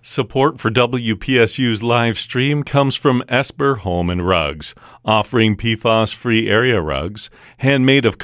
Support for WPSU's live stream comes from Esper Home and Rugs, offering PFAS-free area rugs, handmade of